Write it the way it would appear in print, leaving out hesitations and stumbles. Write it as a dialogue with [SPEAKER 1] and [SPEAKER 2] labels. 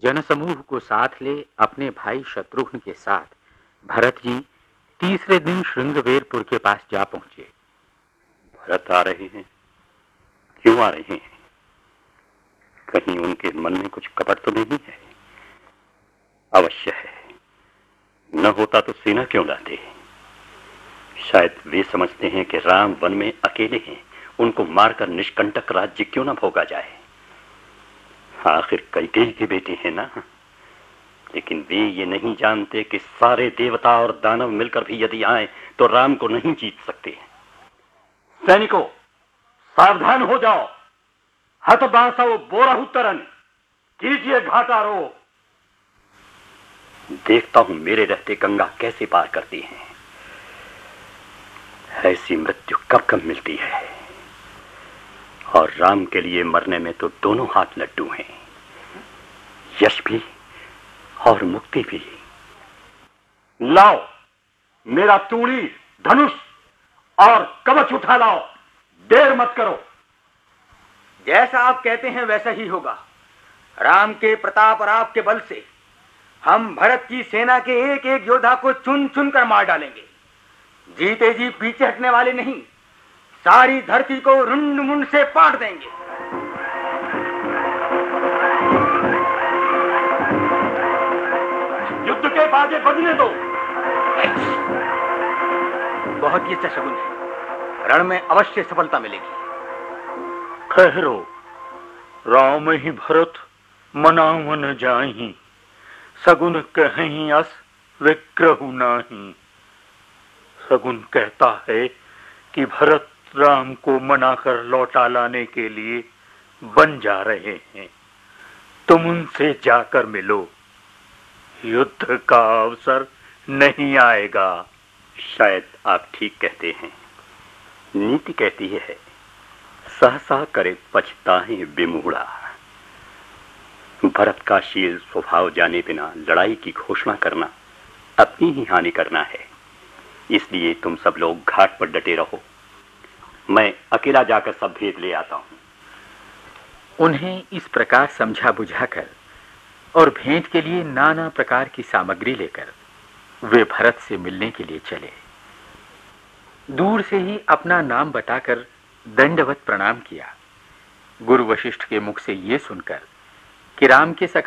[SPEAKER 1] जनसमूह को साथ ले अपने भाई शत्रुघ्न के साथ भरत जी तीसरे दिन श्रृंगवेरपुर के पास जा पहुंचे।
[SPEAKER 2] भरत आ रहे हैं? क्यों आ रहे हैं? कहीं उनके मन में कुछ कपट तो नहीं है? अवश्य है, न होता तो सेना क्यों लाते? शायद वे समझते हैं कि राम वन में अकेले हैं, उनको मारकर निष्कंटक राज्य क्यों न भोगा जाए। आखिर कैकेयी के बेटे हैं ना। लेकिन वे ये नहीं जानते कि सारे देवता और दानव मिलकर भी यदि आए तो राम को नहीं जीत सकते।
[SPEAKER 3] सैनिकों, सावधान हो जाओ। हतबांसव बोरहु तरन, कीजिए घाटारोह।
[SPEAKER 2] देखता हूं मेरे रहते गंगा कैसे पार करती हैं। ऐसी मृत्यु कब कब मिलती है। और राम के लिए मरने में तो दोनों हाथ लड्डू हैं, यश भी और मुक्ति भी।
[SPEAKER 3] लाओ मेरा तूणी, धनुष और कवच उठा लाओ। देर मत करो।
[SPEAKER 4] जैसा आप कहते हैं वैसा ही होगा। राम के प्रताप और आपके बल से हम भरत की सेना के एक एक योद्धा को चुन चुन कर मार डालेंगे। जीते जी पीछे हटने वाले नहीं, सारी धरती को रुंड मुंड से पाट देंगे।
[SPEAKER 3] युद्ध के बाजे बजने दो।
[SPEAKER 4] बहुत ही अच्छा शगुन है। रण में अवश्य सफलता मिलेगी।
[SPEAKER 5] ठहरो, राम ही भरत मनावन जाहि, सगुन कहीं अस विग्रह नाही। सगुन कहता है कि भरत राम को मनाकर लौटा लाने के लिए बन जा रहे हैं। तुम उनसे जाकर मिलो, युद्ध का अवसर नहीं आएगा।
[SPEAKER 2] शायद आप ठीक कहते हैं। नीति कहती है, सहसा करे पछताहे विमूढ़ा। भरत का शील स्वभाव जाने बिना लड़ाई की घोषणा करना अपनी ही हानि करना है। इसलिए तुम सब लोग घाट पर डटे रहो, मैं अकेला जाकर सब भेद ले आता हूं।
[SPEAKER 1] उन्हें इस प्रकार समझा बुझाकर और भेंट के लिए नाना प्रकार की सामग्री लेकर वे भरत से मिलने के लिए चले। दूर से ही अपना नाम बताकर दंडवत प्रणाम किया। गुरु वशिष्ठ के मुख से ये सुनकर कि राम के